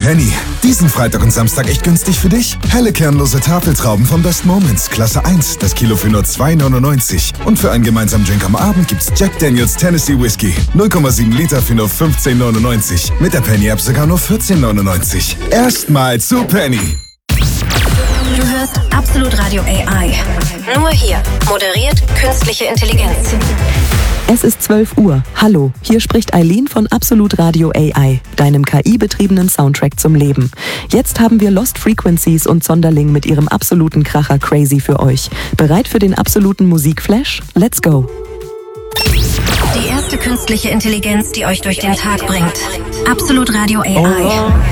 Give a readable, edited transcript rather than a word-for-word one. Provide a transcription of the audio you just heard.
Penny. Diesen Freitag und Samstag echt günstig für dich? Helle kernlose Tafeltrauben von Best Moments, Klasse 1, das Kilo für nur 2,99. Und für einen gemeinsamen Drink am Abend gibt's Jack Daniels Tennessee Whiskey, 0,7 Liter für nur 15,99. Mit der Penny-App sogar nur 14,99. Erstmal zu Penny. Du hörst Absolut Radio AI. Nur hier. Moderiert künstliche Intelligenz. Es ist 12 Uhr. Hallo, hier spricht Eileen von Absolut Radio AI, deinem KI-betriebenen Soundtrack zum Leben. Jetzt haben wir Lost Frequencies und Sonderling mit ihrem absoluten Kracher Crazy für euch. Bereit für den absoluten Musikflash? Let's go! Die erste künstliche Intelligenz, die euch durch den Tag bringt. Absolut Radio AI.